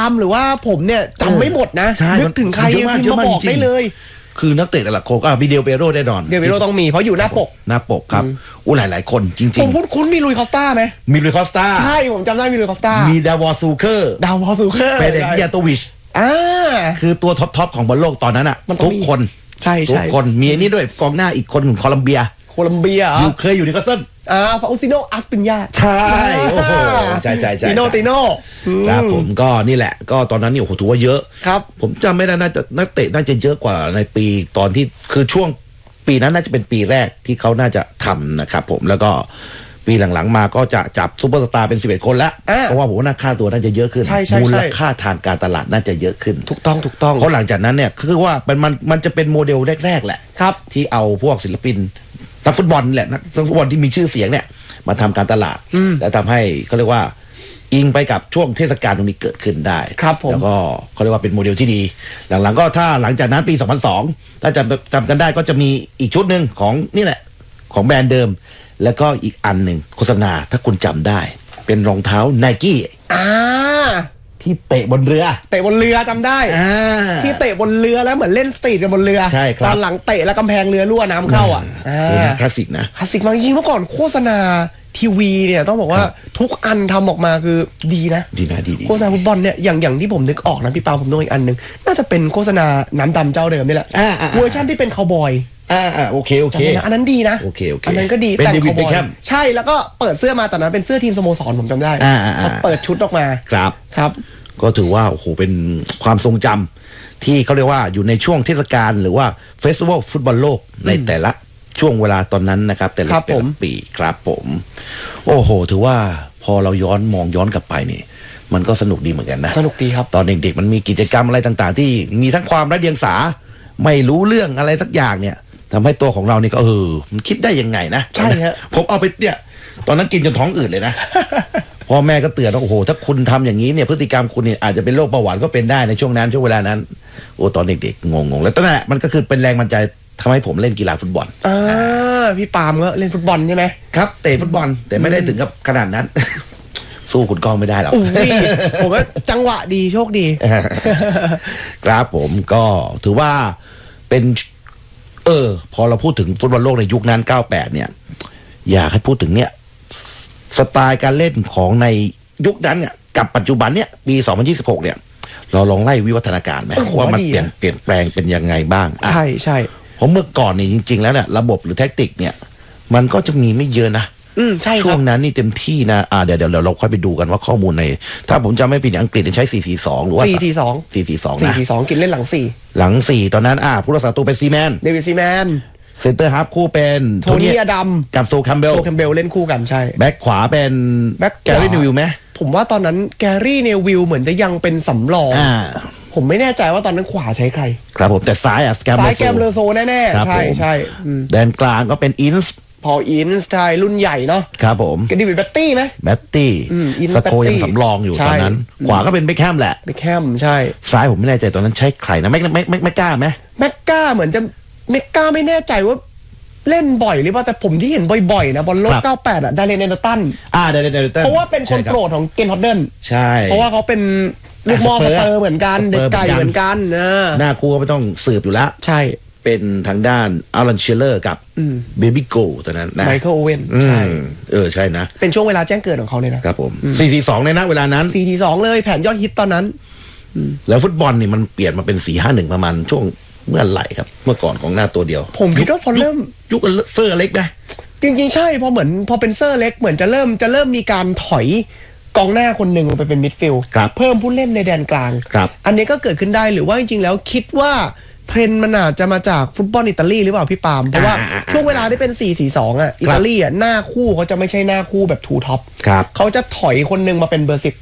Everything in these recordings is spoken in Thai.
ล์มหรือว่าผมเนี่ยจำไม่หมดนะนึกถึงใครพิมพ์มาบอกได้เลยคือนักเตะแต่ละคนก็มีเดลเปโรแน่นอนเดลเปโรต้องมีเพราะอยู่หน้าปกครับหลายคนจริงๆผมคุ้นมีลุยคอสตาไหมมีลุยคอสตาใช่ผมจำได้มีลุยคอสตามีดาวอซูเคอร์เปเดนยาโตวิชคือตัวท็อปของบอลโลกตอนนั้นอ่ะทุกคนใช่ทุกคนมีอันนี้ด้วยกองหน้าอีกคนของโคลัมเบียเคยอยู่นิวคาสเซิลฟาอุซิโนอัสปิญญาใช่โอ้โหใช่ติโนครับผมก็นี่แหละก็ตอนนั้นนี่โอ้โหถือว่าเยอะครับผมจำไม่ได้น่าจะนักเตะน่าจะเยอะกว่าในปีตอนที่คือช่วงปีนั้นน่าจะเป็นปีแรกที่เขาน่าจะทำนะครับผมแล้วก็ปีหลังๆมาก็จะจับซุปเปอร์สตาร์เป็น11 คนแล้วเพราะว่าผมว่าค่าตัวน่าจะเยอะขึ้นมูลค่าทางการตลาดน่าจะเยอะขึ้นถูกต้องเพราะหลังจากนั้นเนี่ยคือว่ามันจะเป็นโมเดลแรกๆแหละครับที่เอาพวกศิลปินนักฟุตบอลแหละนักฟุตบอลที่มีชื่อเสียงเนี่ยมาทำการตลาดและทำให้เขาเรียกว่าอิงไปกับช่วงเทศกาลตรงนี้เกิดขึ้นได้แล้วก็เขาเรียกว่าเป็นโมเดลที่ดีหลังๆก็ถ้าหลังจากนั้นปี2002ถ้าจำกันได้ก็จะมีอีกชุดหนึ่งของนี่แหละของแบรนด์เดิมแล้วก็อีกอันหนึ่งโฆษณาถ้าคุณจำได้เป็นรองเท้า Nike ที่เตะบนเรือจำได้ที่เตะบนเรือแล้วเหมือนเล่นสตรีทกันบนเรือใช่ครับตอนหลังเตะแล้วกำแพงเรือรั่วน้ำเข้าคลาสสิกนะคลาสสิกมากจริงเมื่อก่อนโฆษณาทีวีเนี่ยต้องบอกว่าทุกอันทำออกมาคือดีนะโฆษณาฟุตบอลเนี่ยอย่างที่ผมนึกออกนะพี่ปาผมนึกอีกอันนึงน่าจะเป็นโฆษณาน้ำดำเจ้าเดิมนี่แหละเวอร์ชันที่เป็นคาวบอยโอเคอันนั้นดีนะโอเคอันนั้นก็ดีแต่งคาวบอยใช่แล้วก็เปิดเสื้อมาตอนนั้นเป็นเสื้อทีมสโมสรผมจำได้เปิดชุดออกมาครับก็ถือว่าโอ้โหเป็นความทรงจำที่เขาเรียกว่าอยู่ในช่วงเทศกาลหรือว่าเฟสติวัลฟุตบอลโลกในแต่ละช่วงเวลาตอนนั้นนะครับแต่ละปีครับผมโอ้โหถือว่าพอเรามองย้อนกลับไปนี่มันก็สนุกดีเหมือนกันนะสนุกดีครับตอนเด็กๆมันมีกิจกรรมอะไรต่างๆที่มีทั้งความไร้เดียงสาไม่รู้เรื่องอะไรสักอย่างเนี่ยทำให้ตัวของเรานี่ก็มันคิดได้ยังไงนะใช่ฮะผมเอาไปเนี่ยตอนนั้นกินจนท้องอืดเลยนะพ่อแม่ก็เตือนว่าโอ้โหถ้าคุณทำอย่างนี้เนี่ยพฤติกรรมคุณเนี่ยอาจจะเป็นโรคเบาหวานก็เป็นได้ในช่วงเวลานั้นโอ้ตอนเด็กๆงงแล้วตอนนั้นมันก็คือเป็นแรงบันดาลใจทำให้ผมเล่นกีฬาฟุตบอลพี่ปาล์มก็เล่นฟุตบอลใช่ไหมครับเตะฟุตบอลแต่ไม่ได้ถึงกับขนาดนั้นสู้คุณก้องไม่ได้หรอกผมว่าจังหวะดีโชคดีครับผมก็ถือว่าเป็นพอเราพูดถึงฟุตบอลโลกในยุคนั้น98เนี่ยอยากให้พูดถึงเนี่ยสไตล์การเล่นของในยุคนั้นเนี่ยกับปัจจุบันเนี่ยปี2026เนี่ยเราลองไล่วิวัฒนาการไหมว่ามันเปลี่ยนแปลงเป็นยังไงบ้างใช่เพราะเมื่อก่อนเนี่ยจริงๆแล้วเนี่ยระบบหรือแทคติกเนี่ยมันก็จะมีไม่เยอะนะใช่ช่วงนั้นนี่เต็มที่นะเดี๋ยวเราค่อยไปดูกันว่าข้อมูลในถ้าผมจำไม่ผิดอังกฤษใช้4-4-2หรือว่า4-4-2นะ 4-4-2กินเล่นหลัง 4ตอนนั้นผู้รักษาตัวเป็นซีแมนเดวิดซีแมนเซนเตอร์ฮาล์ฟคู่เป็นโทนี่อดัมกับโซคัมเบลเล่นคู่กันใช่แบ็คขวาเป็นแกรี่เนวิลไหมผมว่าตอนนั้นแกรี่เนวิลเหมือนจะยังเป็นสำรองผมไม่แน่ใจว่าตอนนั้นขวาใช้ใครครับผมแต่ซ้ายแกมเลโซแน่ๆใช่แดนกลางก็เป็นอินส์พออินส์ใช่รุ่นใหญ่เนาะครับผมกันดีเป็นแบตตี้ไหมแบตตี้สโคยังสำรองอยู่ตอนนั้นขวาก็เป็นเบคแฮมแหละเบคแฮมใช่ซ้ายผมไม่แน่ใจตอนนั้นใช้ใครนะไม่กล้าไหมแม็กก้าเหมือนจะแม็กก้าไม่แน่ใจว่าเล่นบ่อยหรือเปล่าแต่ผมที่เห็นบ่อยๆนะบอลโลก98ดาเลน เอเดอร์ตันเดเลน เอเดอร์ตันเพราะว่าเป็นคนโปรดของเกนฮอดเดิลใช่เพราะว่าเขาเป็นลูกมอสเปอร์เหมือนกันเด็กไก่เหมือนกันหน้าครูก็ไม่ต้องสืบอยู่แล้วใช่เป็นทางด้านอารันเชลเลอร์กับเบบี้โกตอนนั้นนะไมเคิลโอเว่นใช่ใช่นะเป็นช่วงเวลาแจ้งเกิดของเขาเลยนะครับผม4-4-2ในเวลานั้น 4-4-2เลยแผนยอดฮิตตอนนั้นแล้วฟุตบอลนี่มันเปลี่ยนมาเป็น4-5-1ประมาณช่วงเมื่อไหร่ครับเมื่อก่อนของหน้าตัวเดียวผมคิดว่าพอเริ่มยุคเซอร์เล็กนะจริงๆใช่พอเป็นเซอร์เล็กเหมือนจะเริ่มมีการถอยกองหน้าคนหนึ่งลงไปเป็นมิดฟิลด์เพิ่มผู้เล่นในแดนกลางอันนี้ก็เกิดขึ้นได้หรือว่าจริงๆแล้วคิดว่าเทรนด์มันอาจจะมาจากฟุตบอลอิตาลีหรือเปล่าพี่ปาล์มเพราะว่าช่วงเวลาที่เป็น4-4-2อิตาลีหน้าคู่เขาจะไม่ใช่หน้าคู่แบบทูท็อปเขาจะถอยคนหนึ่งมาเป็นเบอร์10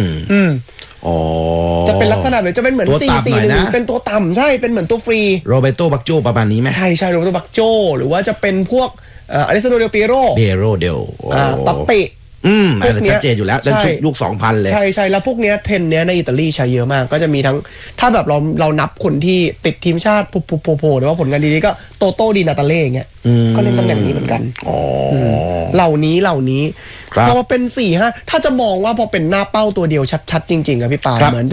จะเป็นลักษณะหรือจะเป็นเหมือน4-4-1เป็นตัวต่ำใช่เป็นเหมือนตัวฟรีโรเบโตบักโจประมาณนี้ไหมใช่โรเบโตบักโจหรือว่าจะเป็นพวกอเลสซานโด เดลเปียโรตัตติอันนี้ชัดเจนอยู่แล้วในยุค 2000 เลยใช่แล้วพวกเนี้ยเทรนเนี้ยในอิตาลีใช้เยอะมากก็จะมีทั้งถ้าแบบเรานับคนที่ติดทีมชาติโผล่หรือว่าผลงานดีๆก็โตโต้ดีนาตาเล่อย่างเงี้ยก็เล่นตำแหน่งนี้เหมือนกันเหล่านี้พอมาเป็น4-5ถ้าจะมองว่าพอเป็นหน้าเป้าตัวเดียวชัดๆจริงๆอะพี่ปาเหมือน